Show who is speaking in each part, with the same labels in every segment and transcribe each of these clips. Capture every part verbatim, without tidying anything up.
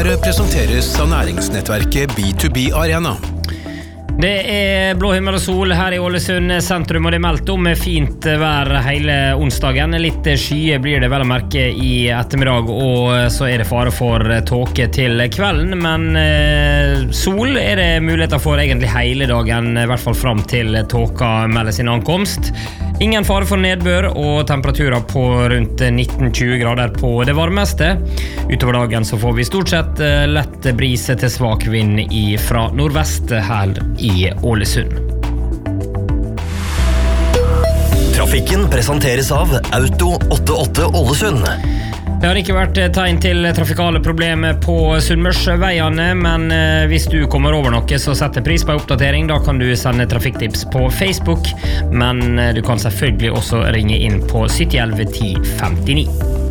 Speaker 1: Nyhetsmøret presenteres av næringsnettverket B to B Arena.
Speaker 2: Det er blå himmel og sol her i Ålesund sentrum, og det er meldt om fint vær hele onsdagen. Litt skye blir det vel å merke i ettermiddag, og så er det fare for tåke til kvelden, men eh, sol er det muligheter for egentlig hele dagen, i hvert fall frem til tåka melder sin ankomst. Ingen fare for nedbør, og temperaturer på rundt nitten til tjue grader på det varmeste. Utover dagen så får vi stort sett lett brise til svak vind fra nordvest her i Ålesund.
Speaker 3: Trafikken presenteres av Auto åttiåtte Ålesund.
Speaker 2: Det har ikke vært tegn til trafikale problemer på Sunnmørsveiene, men hvis du kommer over noe, så setter pris på en oppdatering. Da kan du sende trafikktips på Facebook, men du kan selvfølgelig også ringe inn på sytti elleve ti femtini.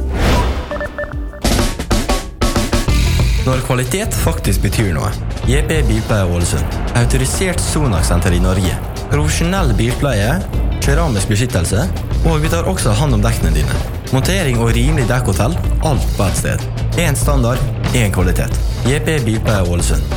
Speaker 4: Når kvalitet faktisk betyr noe. J P Bilpleie Ålesund. Autorisert Sonax-senter i Norge. Profesjonell bilpleie, keramisk beskyttelse, og vi tar også hand om dekkene dine. Montering og rimelig dekkhotell, alt på et sted. En standard, en kvalitet. J P Bilpleie Ålesund.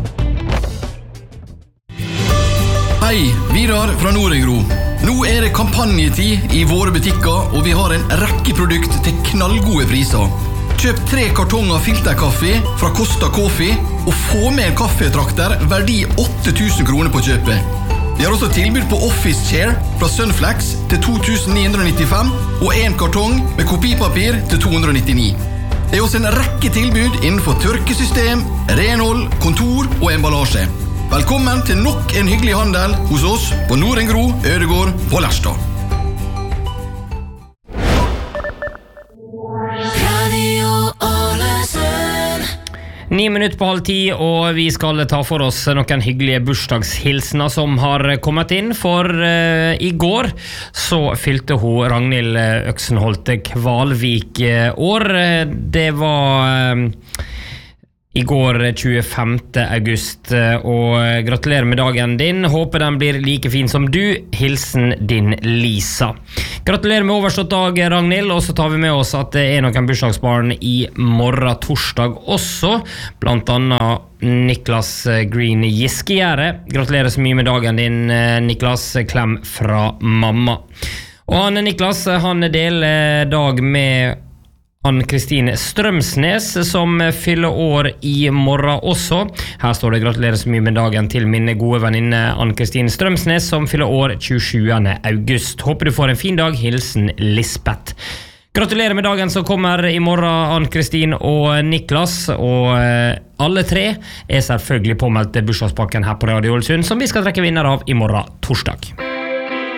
Speaker 5: Hei, Vidar fra Norengro. Nå er det kampanjetid i våre butikker, og vi har en rekke produkt til knallgode priser. Kjøp tre kartonger filterkaffe fra Costa Coffee, og få med en kaffetrakter verdi åtte tusen kroner på kjøpet. Vi har også tilbud på Office Chair fra Sunflex til to tusen ni hundre nittifem og en kartong med kopipapir til to hundre nittini. Det er også en rekke tilbud innenfor tørkesystem, renhold, kontor og emballasje. Velkommen til nok en hyggelig handel hos oss på Norengro, Ødegård på Lerstad.
Speaker 2: Ni minutter på halv ti, og vi skal ta for oss noen hyggelige bursdagshilsner som har kommet inn, for uh, i går så fylte hun Ragnhild Øksenholt Kvalvik uh, år. Det var uh, i går tjuefemte august, og gratulerer med dagen din. Håper den blir like fin som du. Hilsen din Lisa. Gratulerer med overstått dag, Ragnhild, og så tar vi med oss at det er noen bursdagsbarn i morgen torsdag også, blant annet Niklas Green Giskejære. Gratulerer så mye med dagen din, Niklas. Klem fra mamma. Og han Niklas, han deler dag med Ann-Kristin Strømsnes, som fyller år i morgen også. Her står det gratulerer så mye med dagen til min gode venninne Ann-Kristin Strømsnes, som fyller år tjuesjuende august. Håper du får en fin dag. Hilsen Lisbeth. Gratulerer med dagen som kommer i morgen, Ann-Kristin og Niklas, og alle tre er selvfølgelig påmeldt bursdagspakken her på Radio Ålesund, som vi skal trekke vinner av i morgen torsdag.